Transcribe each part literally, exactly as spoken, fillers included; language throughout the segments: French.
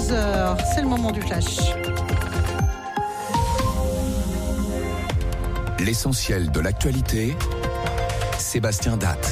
onze heures, c'est le moment du flash. L'essentiel de l'actualité, Sébastien Datte.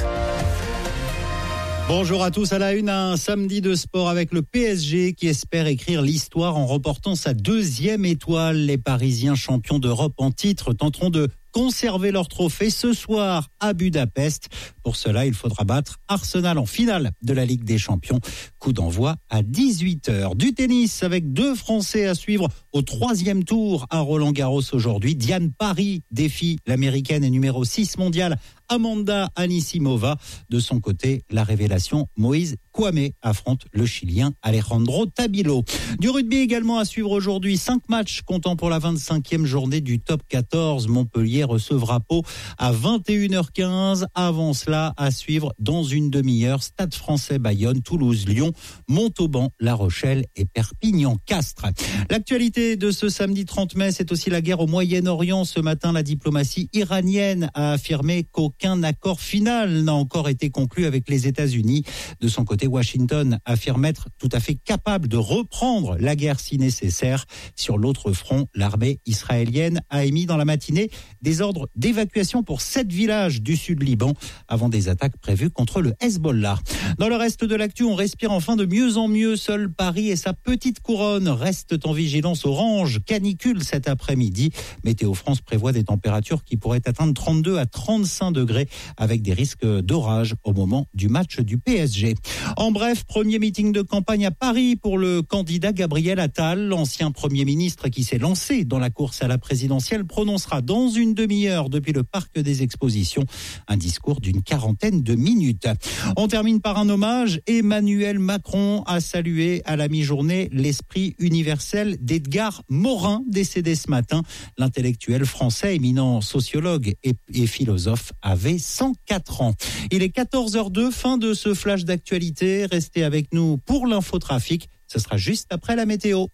Bonjour à tous, à la une, un samedi de sport avec le P S G qui espère écrire l'histoire en remportant sa deuxième étoile. Les Parisiens champions d'Europe en titre tenteront de conserver leur trophée ce soir à Budapest. Pour cela, il faudra battre Arsenal en finale de la Ligue des Champions. Coup d'envoi à dix-huit heures. Du tennis avec deux Français à suivre au troisième tour à Roland-Garros aujourd'hui. Diane Parry défie l'américaine et numéro six mondiale Amanda Anisimova. De son côté, la révélation Moïse Kouamé affronte le Chilien Alejandro Tabilo. Du rugby également à suivre aujourd'hui. Cinq matchs comptant pour la vingt-cinquième journée du top quatorze. Montpellier recevra Pau à vingt et une heures quinze. Avant cela, à suivre dans une demi-heure, Stade Français Bayonne, Toulouse Lyon, Montauban, La Rochelle et Perpignan Castres. L'actualité de ce samedi trente mai, c'est aussi la guerre au Moyen-Orient. Ce matin, la diplomatie iranienne a affirmé qu'aucun accord final n'a encore été conclu avec les États-Unis. De son côté, Washington affirme être tout à fait capable de reprendre la guerre si nécessaire. Sur l'autre front, l'armée israélienne a émis dans la matinée des ordres d'évacuation pour sept villages du sud Liban avant des attaques prévues contre le Hezbollah. Dans le reste de l'actu, on respire enfin de mieux en mieux. Seul Paris et sa petite couronne restent en vigilance orange. Canicule cet après-midi. Météo France prévoit des températures qui pourraient atteindre trente-deux à trente-cinq degrés avec des risques d'orage au moment du match du P S G. En bref, premier meeting de campagne à Paris pour le candidat Gabriel Attal. L'ancien Premier ministre qui s'est lancé dans la course à la présidentielle prononcera dans une demi-heure depuis le parc des expositions un discours d'une quarantaine de minutes. On termine par un hommage. Emmanuel Macron a salué à la mi-journée l'esprit universel d'Edgar Morin, décédé ce matin. L'intellectuel français, éminent sociologue et, et philosophe, avait cent quatre ans. Il est quatorze heures deux, fin de ce flash d'actualité. Restez avec nous pour l'infotrafic. Ce sera juste après la météo.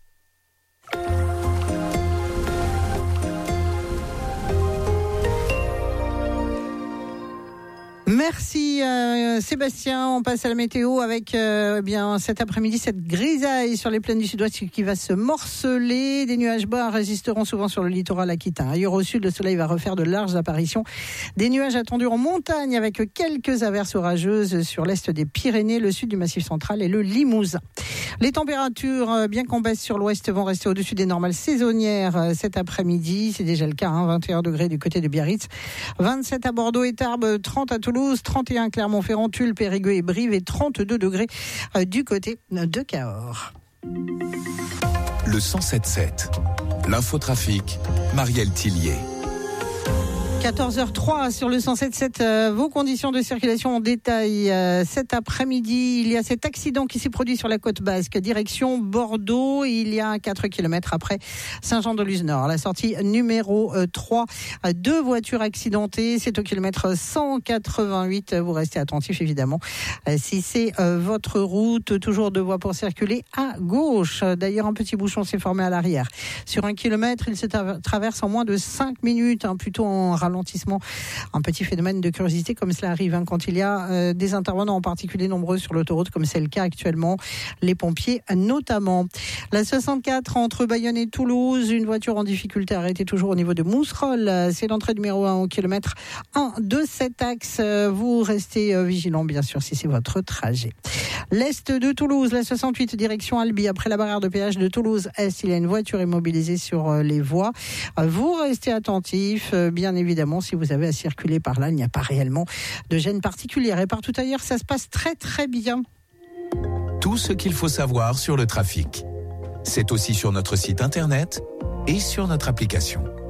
Merci euh, Sébastien. On passe à la météo avec euh, bien cet après-midi cette grisaille sur les plaines du sud-ouest qui va se morceler. Des nuages bas résisteront souvent sur le littoral aquitain. Ailleurs au sud, le soleil va refaire de larges apparitions. Des nuages attendus en montagne avec quelques averses orageuses sur l'est des Pyrénées, le sud du Massif central et le Limousin. Les températures, bien qu'on baisse sur l'ouest, vont rester au-dessus des normales saisonnières cet après-midi. C'est déjà le cas, hein, vingt et un degrés du côté de Biarritz, vingt-sept à Bordeaux et Tarbes, trente à Toulouse, trente et un Clermont-Ferrand, Tulle, Périgueux et Brive et trente-deux degrés du côté de Cahors. Le cent sept sept, l'infotrafic, Marielle Tillier. quatorze heures trois sur le cent sept sept, euh, vos conditions de circulation en détail. Euh, cet après-midi, il y a cet accident qui s'est produit sur la côte basque, direction Bordeaux. Il y a quatre kilomètres après Saint-Jean-de-Luz-Nord. La sortie numéro euh, trois, euh, deux voitures accidentées. C'est au kilomètre cent quatre-vingt-huit. Vous restez attentifs, évidemment. Euh, si c'est euh, votre route, toujours deux voies pour circuler à gauche. D'ailleurs, un petit bouchon s'est formé à l'arrière. Sur un kilomètre, il se tra- traverse en moins de cinq minutes, hein, plutôt en ralentissement. Un petit phénomène de curiosité comme cela arrive hein, quand il y a euh, des intervenants en particulier nombreux sur l'autoroute comme c'est le cas actuellement, les pompiers notamment. La soixante-quatre entre Bayonne et Toulouse, une voiture en difficulté arrêtée toujours au niveau de Mousserolles. C'est l'entrée numéro un au kilomètre un de cet axe. Vous restez euh, vigilants bien sûr si c'est votre trajet. L'est de Toulouse, la soixante-huit direction Albi, après la barrière de péage de Toulouse-Est, il y a une voiture immobilisée sur euh, les voies. Euh, vous restez attentifs, euh, bien évidemment. Si vous avez à circuler par là, il n'y a pas réellement de gêne particulière. Et partout ailleurs, ça se passe très très bien. Tout ce qu'il faut savoir sur le trafic. C'est aussi sur notre site internet et sur notre application.